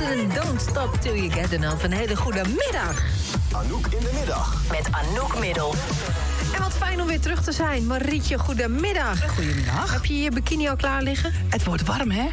En Don't Stop Till You Get Enough. Een hele goede middag. Anouk in de middag. Met Anouk Middel. En wat fijn om weer terug te zijn. Marietje, goedemiddag. Goedemiddag. Heb je je bikini al klaar liggen? Het wordt warm, hè?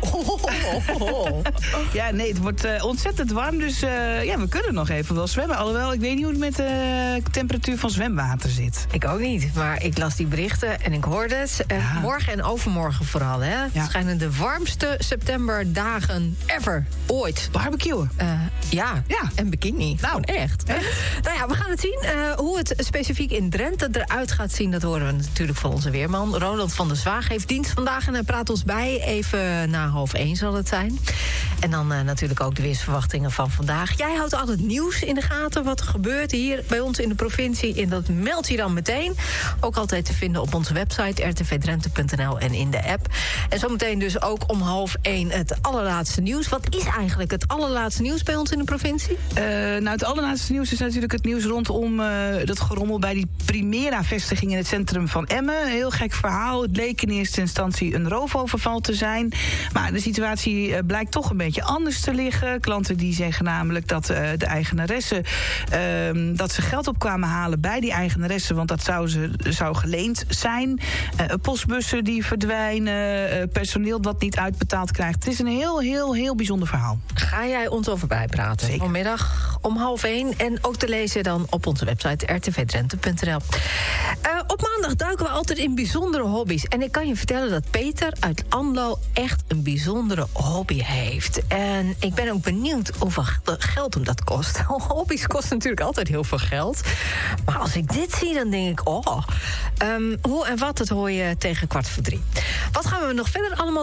Ja, nee, het wordt ontzettend warm. Dus we kunnen nog even wel zwemmen. Alhoewel, ik weet niet hoe het met de temperatuur van zwemwater zit. Ik ook niet, maar ik las die berichten en ik hoorde het. Morgen en overmorgen vooral, hè? Het schijnen de warmste septemberdagen ever. Ooit. Barbecuen. Ja, en bikini. Nou, echt. Nou ja, we gaan het zien. Hoe het specifiek in Drenthe eruit gaat zien, dat horen we natuurlijk van onze weerman. Roland van der Zwaag heeft dienst vandaag en hij praat ons bij. Even na 12:30 zal het zijn. En dan natuurlijk ook de weersverwachtingen van vandaag. Jij houdt al het nieuws in de gaten, wat er gebeurt hier bij ons in de provincie. En dat meldt je dan meteen. Ook altijd te vinden op onze website rtvdrenthe.nl en in de app. En zometeen dus ook om 12:30 het allerlaatste nieuws. Wat is eigenlijk het allerlaatste nieuws bij ons in de provincie? Het allerlaatste nieuws is natuurlijk het nieuws rondom dat gerommel bij die Primera-vestiging in het centrum van Emmen. Een heel gek verhaal. Het leek in eerste instantie een roofoverval te zijn. Maar de situatie blijkt toch een beetje anders te liggen. Klanten die zeggen namelijk dat de eigenaressen dat ze geld op kwamen halen bij die eigenaressen, want dat zou geleend zijn. Postbussen die verdwijnen, personeel dat niet uitbetaald krijgt. Het is een heel bijzonder verhaal. Ga jij ons over bijpraten? Zeker. Vanmiddag om 12:30 en ook te lezen dan op onze website rtvdrenthe.nl. Op maandag duiken we altijd in bijzondere hobby's. En ik kan je vertellen dat Peter uit Anlo echt een bijzondere hobby heeft. En ik ben ook benieuwd hoeveel geld hem dat kost. Hobby's kosten natuurlijk altijd heel veel geld. Maar als ik dit zie, dan denk ik, hoe en wat, dat hoor je tegen 14:15. Wat gaan we nog verder allemaal